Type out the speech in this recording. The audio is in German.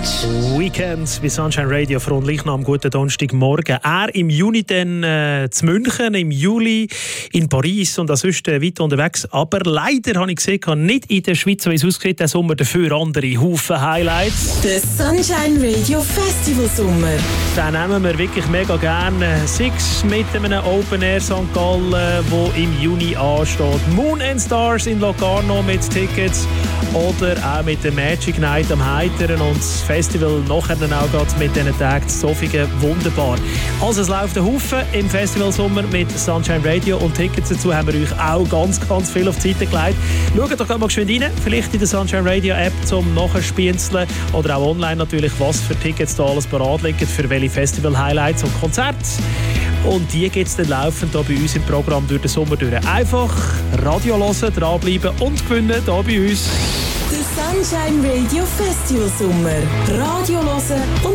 Weekend bei Sunshine Radio von Leichnam. Guten Donnerstagmorgen. Er im Juni dann zu München, im Juli in Paris und sonst weiter unterwegs. Aber leider habe ich gesehen, nicht in der Schweiz, wie es aussieht, der Sommer dafür andere Haufen Highlights. Der Sunshine Radio Festival Sommer. Den nehmen wir wirklich mega gerne. Six mit einem Open Air St. Gallen, wo im Juni ansteht. Moon and Stars in Locarno mit Tickets oder auch mit der Magic Night am Heiteren und das Festival nachher dann auch mit diesen Tagen zu Zofingen. Wunderbar. Also es läuft ein Haufen im Festival Sommer mit Sunshine Radio und Tickets dazu haben wir euch auch ganz viel auf die Seite gelegt. Schaut doch mal geschwind rein, vielleicht in der Sunshine Radio App zum Nachspienzeln oder auch online natürlich, was für Tickets da alles parat liegen, für welche Festival Highlights und Konzerte. Und die gibt es dann laufend hier bei uns im Programm durch den Sommer durch. Einfach Radio hören, dranbleiben und gewinnen hier bei uns. Der Sunshine Radio Festival Sommer. Radio hören und